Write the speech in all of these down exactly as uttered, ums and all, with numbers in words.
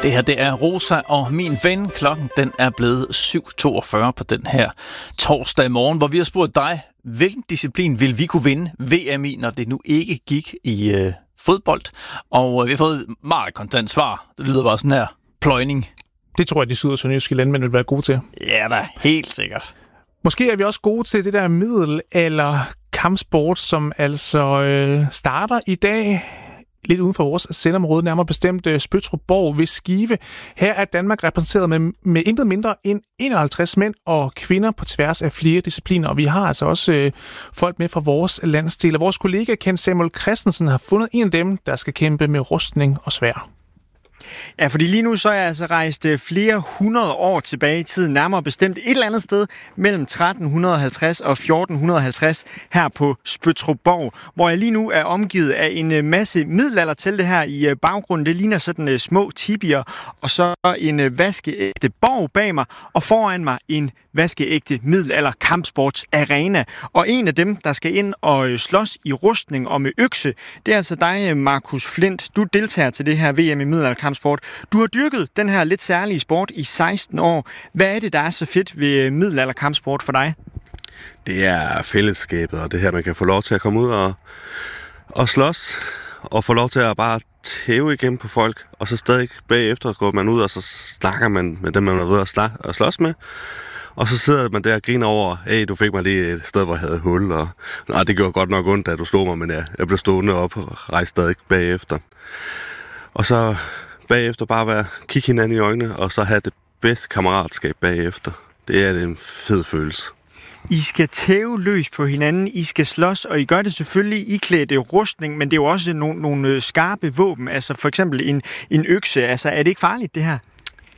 Det her, det er Rosa og min ven. Klokken, den er blevet syv toogfyrre på den her torsdag morgen, hvor vi har spurgt dig, hvilken disciplin vil vi kunne vinde V M i, når det nu ikke gik i øh, fodbold. Og øh, vi har fået et meget kontant svar. Det lyder bare sådan her. Pløjning. Det tror jeg, de syd- og sønderjyske landmænd vil være gode til. Ja da, helt sikkert. Måske er vi også gode til det der middel- eller kampsport, som altså øh, starter i dag lidt uden for vores sendområde, nærmere bestemt øh, Spøttrup-Borg ved Skive. Her er Danmark repræsenteret med, med intet mindre end enoghalvtreds mænd og kvinder på tværs af flere discipliner. Og vi har altså også øh, folk med fra vores landsdel. Og vores kollega Ken Samuel Christensen har fundet en af dem, der skal kæmpe med rustning og sværd. Ja, fordi lige nu så er jeg altså rejst flere hundrede år tilbage i tiden, nærmere bestemt et eller andet sted mellem tretten halvtreds og fjorten halvtreds her på Spøttrup-Borg, hvor jeg lige nu er omgivet af en masse middelaldertelte her i baggrunden. Det ligner sådan små tibier, og så en vaskeægte borg bag mig, og foran mig en vaskeægte middelalder kampsportsarena. Og en af dem, der skal ind og slås i rustning og med økse, det er altså dig, Marcus Flint. Du deltager til det her V M i middelalder kampsport. Du har dyrket den her lidt særlige sport i seksten år. Hvad er det, der er så fedt ved middelalder kampsport for dig? Det er fællesskabet, og det her, man kan få lov til at komme ud og, og slås, og få lov til at bare tæve igennem på folk, og så stadig bagefter går man ud, og så snakker man med dem, man er ved at, snak- at slås med. Og så sidder man der og griner over, hey, du fik mig lige et sted, hvor jeg havde hul, og nej, det gjorde godt nok ondt, da du slog mig, men jeg, jeg blev stående op og rejste stadig bagefter. Og så bagefter bare være, kigge hinanden i øjnene, og så have det bedste kammeratskab bagefter. Det er en fed følelse. I skal tæve løs på hinanden, I skal slås, og I gør det selvfølgelig iklædt rustning, men det er jo også nogle, nogle skarpe våben, altså for eksempel en, en økse. Altså, er det ikke farligt, det her?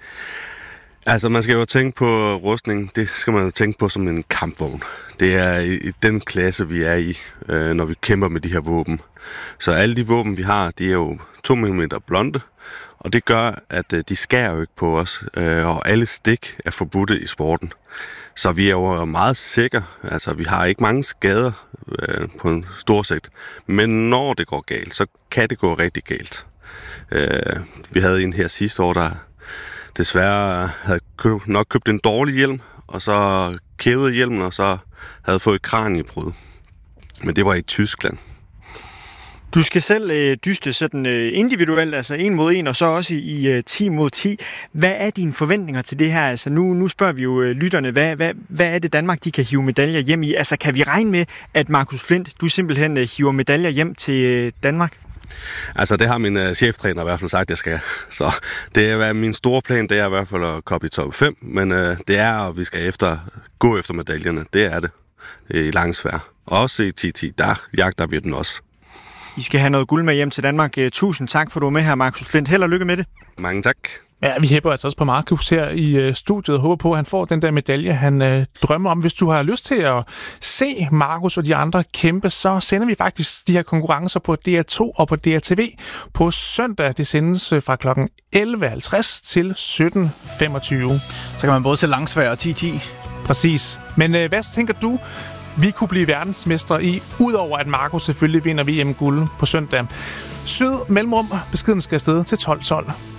Altså, man skal jo tænke på rustning, det skal man jo tænke på som en kampvogn. Det er i, i den klasse, vi er i, øh, når vi kæmper med de her våben. Så alle de våben, vi har, de er jo to millimeter blonde, og det gør, at øh, de skærer jo ikke på os, øh, og alle stik er forbudte i sporten. Så vi er jo meget sikre, altså vi har ikke mange skader øh, på en stor sigt, men når det går galt, så kan det gå rigtig galt. Øh, vi havde en her sidste år, der desværre havde køb, nok købt en dårlig hjelm, og så kævede hjelmen, og så havde fået kraniebrud. Men det var i Tyskland. Du skal selv øh, dyste sådan øh, individuelt, altså en mod en, og så også i øh, ti mod ti. Hvad er dine forventninger til det her? Altså nu, nu spørger vi jo øh, lytterne, hvad, hvad, hvad er det Danmark, de kan hive medaljer hjem i? Altså kan vi regne med, at Marcus Flint, du simpelthen øh, hiver medaljer hjem til øh, Danmark? Altså, det har min uh, cheftræner i hvert fald sagt, jeg skal. Så det er min store plan, det er i hvert fald at komme i top fem, men uh, det er, at vi skal efter, gå efter medaljerne. Det er det. Det er i langsvær. Også i ti ti, der jagter vi den også. I skal have noget guld med hjem til Danmark. Tusind tak, for du er med her, Marcus Flint. Held og lykke med det. Mange tak. Ja, vi hæpper altså også på Marcus her i uh, studiet og håber på, at han får den der medalje, han uh, drømmer om. Hvis du har lyst til at se Marcus og de andre kæmpe, så sender vi faktisk de her konkurrencer på D R to og på D R T V på søndag. Det sendes uh, fra klokken elleve halvtreds til sytten femogtyve. Så kan man både se langsvær og ti ti. Præcis. Men uh, hvad tænker du, vi kunne blive verdensmestre i, udover at Marcus selvfølgelig vinder V M-guld på søndag? Syd mellemrum. Beskeden skal afsted til tolv tolv.